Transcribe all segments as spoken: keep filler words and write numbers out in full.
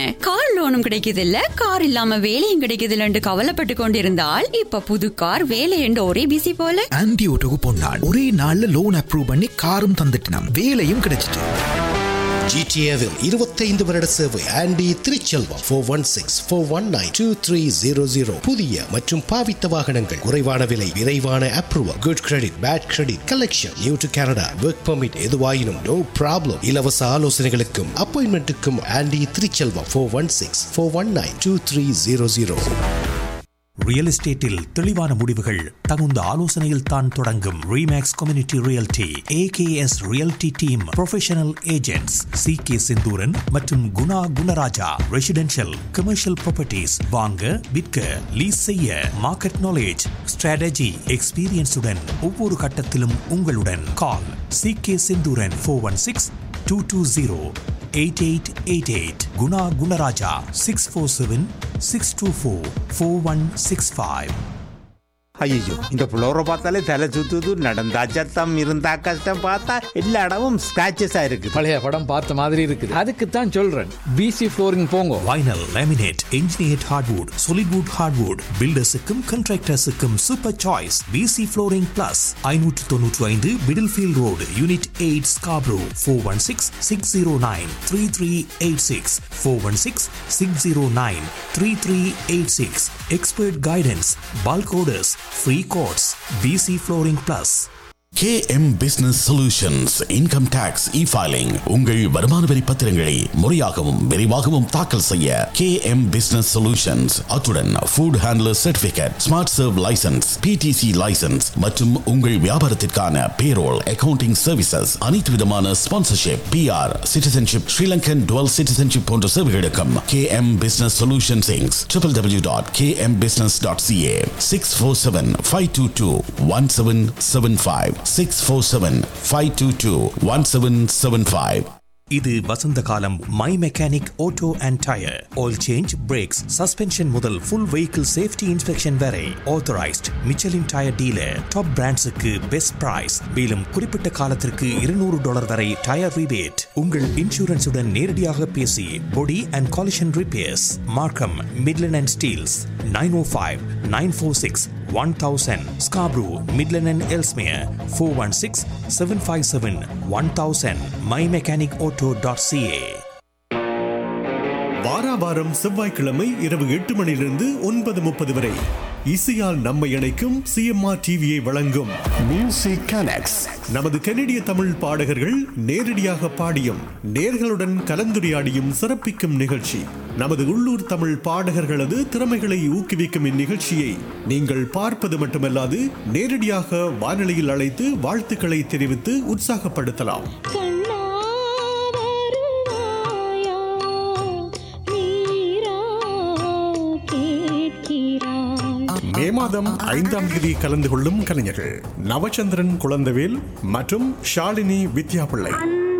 Car லோனும் கிடைக்குது இல்ல, car இல்லாம வேலையும் கிடைக்குது இல்லன்னு கவலைப்பட்டு கொண்டிருந்தால் இப்ப புது கார் வேலை என்று ஒரே பிசி போல. ஆன்டி ஓட்டோக்கு போனாள், ஒரே நாள்ல லோன் அப்ரூவ் பண்ணி காரும் தந்துட்டினாம், வேலையும் கிடைச்சிட்டு. ஜிடிஏவில் இருபத்தைந்து வருட சேவை. Aunty Thiruchelvam four one six four one nine two three zero zero. புதிய மற்றும் பாவித்த வாகனங்கள், குறைவான விலை, விரைவான approval, good credit, bad credit, collection, new to Canada, work permit, எதுவாயினும் நோ ப்ராப்ளம். இலவச ஆலோசனைகளுக்கும் அப்பாயின்மெண்ட்டுக்கும் aunty Thiruchelvam four one six four one nine two three zero zero. Real எஸ்டேட்டில் தெளிவான முடிவுகள் தகுந்த ஆலோசனையில் தான் தொடங்கும். Remakes community realty AKS realty team professional agents C K Senthuran மற்றும் Guna Gunaraja. Residential commercial properties வாங்க விற்க லீஸ் செய்ய மார்க்கெட் நாலேஜ் ஸ்ட்ராட்டஜி எக்ஸ்பீரியன்ஸுடன் ஒவ்வொரு கட்டத்திலும் உங்களுடன். கால் C K Senthuran four one six two two zero eight eight eight eight. Guna Gunaraja six four seven six two four four one six five. ஐயோ, இந்த ஃப்ளோரை பார்த்தாலே தலை சுத்துது. நடந்தா சத்தம், இருந்தா கஷ்டம். பார்த்தா எல்லா இடமும் ஸ்கிராச்சஸா இருக்கு. பழைய படம் பார்த்த மாதிரி இருக்குது. அதுக்கு தான் சொல்றேன், பிசி ஃப்ளோரிங் போங்க. Vinyl, laminate, என்ஜினியர்ட் hardwood, solid wood hardwood, பில்டர்ஸுக்கும் கான்ட்ராக்டர்ஸுக்கும் super choice. PC flooring plus ஐநூற்று தொன்னூற்று ஐந்து Middlefield road, unit eight, Scarborough. Four one six six zero nine three three eight six four one six six zero nine three three eight six. Expert guidance, bulk orders, free quotes. B C Flooring Plus. K M Business Solutions Income Tax E-Filing. உங்கள் வருமான வரி பத்திரங்களை முறையாகவும் விரைவாகவும் தாக்கல் செய்ய K M Business Solutions. அத்துடன் Food Handler Certificate, Smart Serve License, P T C License மற்றும் உங்கள் வியாபாரத்திற்கான Payroll, Accounting Services, அனைத்து விதமான Sponsorship, P R, Citizenship, Sri Lankan Dual Citizenship போன்ற சேவைகளுக்கும் K M Business Solutions Incorporated. w w w dot k m business dot c a. six four seven five two two one seven seven five. six four seven five two two one seven seven five. இது வசந்த காலம். My mechanic auto and tyre, oil change, breaks, suspension முதல் full vehicle safety inspection வரை authorised Michelin tyre dealer. Top பிராண்ட்ஸுக்கு best price. மேலும் குறிப்பிட்ட காலத்திற்கு இருநூறு dollar வரை tyre rebate. உங்கள் இன்சூரன்ஸுடன் நேரடியாக பேசி பொடி அண்ட் காலிஷன் ரிப்பேர்ஸ். மார்க்கம், Midland and Steeles. Nine O five nine four six one thousand. Scarborough, Midland and Ellesmere. four one six seven five seven one thousand. my mechanic auto dot c a. வாராவாரம் செவ்வாய்க்கிழமை இரவு எட்டு மணியிலிருந்து ஒன்பது முப்பது வரை இசையால் நம்மை இணைக்கும் சிஎம்ஆர் டிவியை வழங்கும் மியூசிக் கனெக்ட்ஸ். நமது கனடிய தமிழ் பாடகர்கள் நேரடியாக பாடியும் நேர்களுடன் கலந்துரையாடியும் சிறப்பிக்கும் நிகழ்ச்சி. நமது உள்ளூர் தமிழ் பாடகர்களது திறமைகளை ஊக்குவிக்கும் இந்நிகழ்ச்சியை நீங்கள் பார்ப்பது மட்டுமல்லாது நேரடியாக வானொலியில் அழைத்து வாழ்த்துக்களை தெரிவித்து உற்சாகப்படுத்தலாம். மே மாதம் ஐந்தாம் தேதி கலந்து கொள்ளும் கலைஞர்கள் நவச்சந்திரன் குழந்தவேல் மற்றும் ஷாலினி வித்யாபிள்ளை.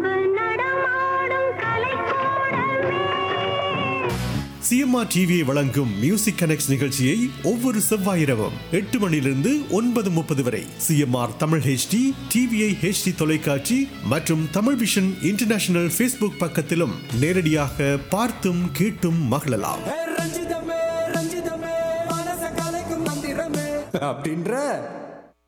சிஎம்ஆர் டிவியை வழங்கும் மியூசிக் கனெக்ட்ஸ் நிகழ்ச்சியை ஒவ்வொரு செவ்வாய் இரவும் எட்டு மணியிலிருந்து ஒன்பது முப்பது வரை CMR Tamil HD, TVI HD தொலைக்காட்சி மற்றும் தமிழ் விஷன் இன்டர்நேஷனல் ஃபேஸ்புக் பக்கத்திலும் நேரடியாக பார்த்தும் கேட்டும் மகிழலாம். அப்படின்ற